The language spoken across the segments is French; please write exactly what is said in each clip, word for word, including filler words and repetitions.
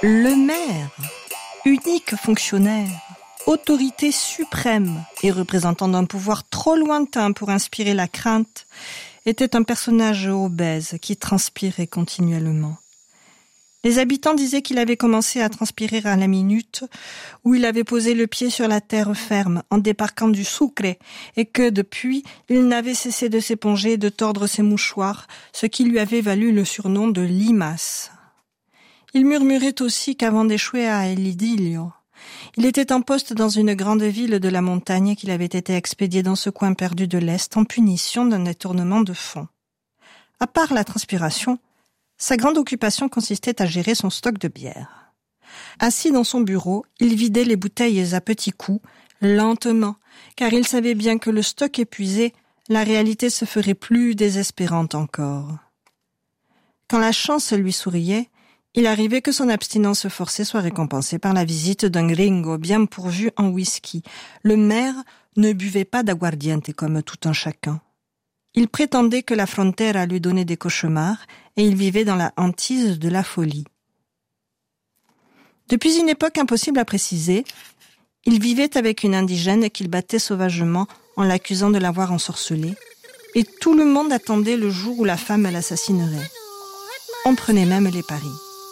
Le maire, unique fonctionnaire, autorité suprême et représentant d'un pouvoir trop lointain pour inspirer la crainte, était un personnage obèse qui transpirait continuellement. Les habitants disaient qu'il avait commencé à transpirer à la minute où il avait posé le pied sur la terre ferme en débarquant du Sucre et que, depuis, il n'avait cessé de s'éponger et de tordre ses mouchoirs, ce qui lui avait valu le surnom de limace. Il murmurait aussi qu'avant d'échouer à El Idilio, il était en poste dans une grande ville de la montagne qu'il avait été expédié dans ce coin perdu de l'Est en punition d'un détournement de fonds. À part la transpiration, sa grande occupation consistait à gérer son stock de bière. Assis dans son bureau, il vidait les bouteilles à petits coups, lentement, car il savait bien que le stock épuisé, la réalité se ferait plus désespérante encore. Quand la chance lui souriait, il arrivait que son abstinence forcée soit récompensée par la visite d'un gringo bien pourvu en whisky. Le maire ne buvait pas d'aguardiente comme tout un chacun. Il prétendait que la frontera lui donnait des cauchemars et il vivait dans la hantise de la folie. Depuis une époque impossible à préciser, il vivait avec une indigène qu'il battait sauvagement en l'accusant de l'avoir ensorcelée, et tout le monde attendait le jour où la femme l'assassinerait. On prenait même les paris.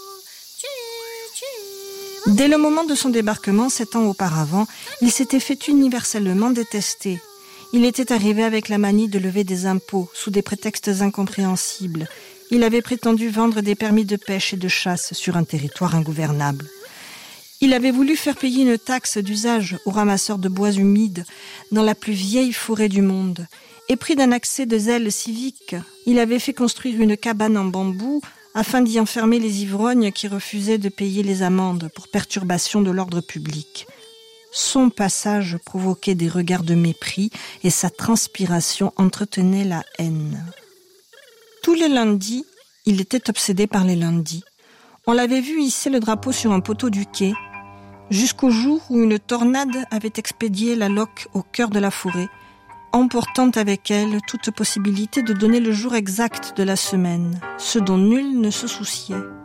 Dès le moment de son débarquement, sept ans auparavant, il s'était fait universellement détester. Il était arrivé avec la manie de lever des impôts, sous des prétextes incompréhensibles. Il avait prétendu vendre des permis de pêche et de chasse sur un territoire ingouvernable. Il avait voulu faire payer une taxe d'usage aux ramasseurs de bois humides dans la plus vieille forêt du monde. Et pris d'un accès de zèle civique, il avait fait construire une cabane en bambou afin d'y enfermer les ivrognes qui refusaient de payer les amendes pour perturbation de l'ordre public. Son passage provoquait des regards de mépris et sa transpiration entretenait la haine. Tous les lundis, il était obsédé par les lundis. On l'avait vu hisser le drapeau sur un poteau du quai, jusqu'au jour où une tornade avait expédié la loque au cœur de la forêt, emportant avec elle toute possibilité de donner le jour exact de la semaine, ce dont nul ne se souciait.